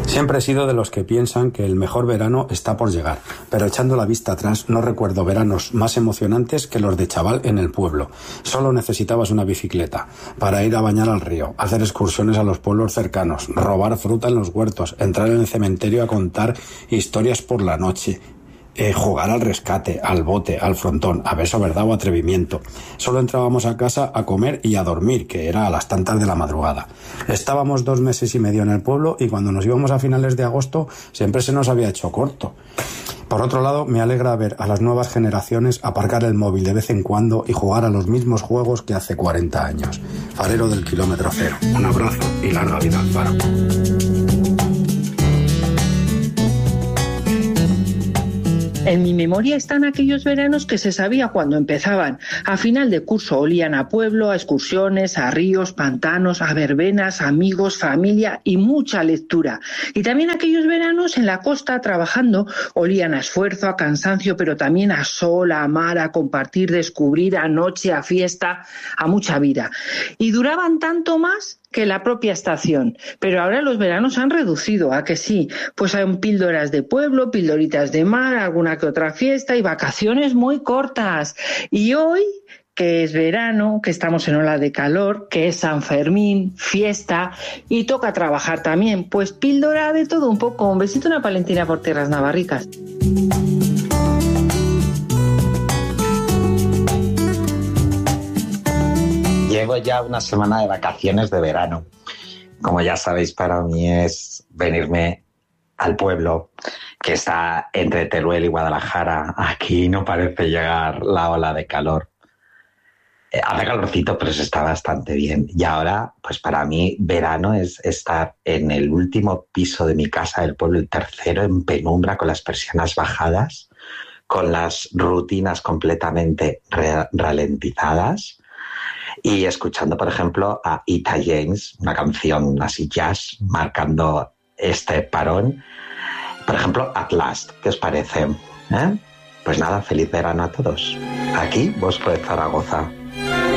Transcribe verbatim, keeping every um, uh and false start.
Siempre he sido de los que piensan que el mejor verano está por llegar, pero echando la vista atrás no recuerdo veranos más emocionantes que los de chaval en el pueblo. Solo necesitabas una bicicleta para ir a bañar al río, hacer excursiones a los pueblos cercanos, robar fruta en los huertos, entrar en el cementerio a contar historias por la noche, Eh, jugar al rescate, al bote, al frontón, a beso, verdad o atrevimiento. Solo entrábamos a casa a comer y a dormir, que era a las tantas de la madrugada. Estábamos dos meses y medio en el pueblo y cuando nos íbamos a finales de agosto siempre se nos había hecho corto. Por otro lado, me alegra ver a las nuevas generaciones aparcar el móvil de vez en cuando y jugar a los mismos juegos que hace cuarenta años. Farero del kilómetro cero. Un abrazo y larga vida al faro. En mi memoria están aquellos veranos que se sabía cuando empezaban. A final de curso olían a pueblo, a excursiones, a ríos, pantanos, a verbenas, amigos, familia y mucha lectura. Y también aquellos veranos en la costa trabajando olían a esfuerzo, a cansancio, pero también a sol, a mar, a compartir, descubrir, a noche, a fiesta, a mucha vida. Y duraban tanto más que la propia estación. Pero ahora los veranos han reducido, ¿a que sí? Pues hay píldoras de pueblo, pildoritas de mar, alguna que otra fiesta y vacaciones muy cortas. Y hoy, que es verano, que estamos en ola de calor, que es San Fermín, fiesta, y toca trabajar también, pues píldora de todo un poco. Un besito, una palentina por tierras navarricas. Llevo ya una semana de vacaciones de verano. Como ya sabéis, para mí es venirme al pueblo, que está entre Teruel y Guadalajara. Aquí no parece llegar la ola de calor. Eh, hace calorcito, pero se está bastante bien. Y ahora, pues para mí, verano es estar en el último piso de mi casa del pueblo, el tercero, en penumbra, con las persianas bajadas, con las rutinas completamente re- ralentizadas, y escuchando, por ejemplo, a Etta James, una canción así jazz, marcando este parón. Por ejemplo, At Last, ¿qué os parece? ¿Eh? Pues nada, feliz verano a todos. Aquí, Bosco de Zaragoza.